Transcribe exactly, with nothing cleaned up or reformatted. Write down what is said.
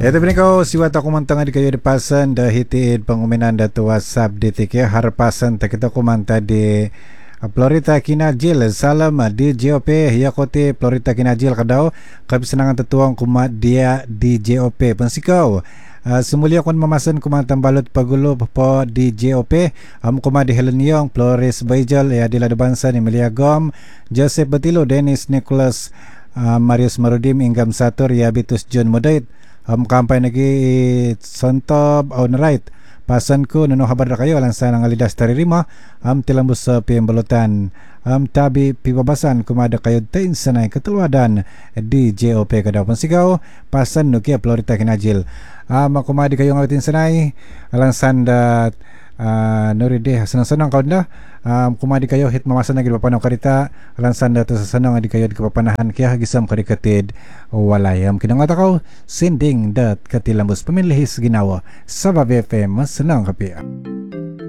Ya tapi kau siwat aku mantang di kayu di pasan dah hitin penguminan dah tu WhatsApp di tik ya har pasan tak kita aku mantang di Florita Kinajil salam di J O P ya kote Florita Kinajil kadau kami senangan tetuang kumat dia di J O P pensikau uh, semulia kon memasan kumantan balut pagulo po di J O P am kumat di Helen Yong Flores Baijal ya di Lada Bangsa ni Melia Gom Joseph Betilo Dennis Nicholas uh, Marius Marudim Inggam Satur ya Bitus John Modait um, kampay lagi Santob on right pasan ko nuno habar na kayo alang sa nangalidas taririma am um, tilambos sa piyambalutan am um, tabi pibabasan kumada kayo tain sanay katulwadan di J O P kadaw pansigaw pasan no kia Florita Kinajil am um, kumadi kayo ngawitin sanay alang sandat uh, noride sanang-sanang kaon da um, kumadi kayo hit mamasan na gid papanaw karita alang sandat sa sanang adi kayo di kapapanahan kaya gisam kadikatid walay am kinangata ko sending dat katilambos pamilihis ginawa sa Babe F M senang kapiya.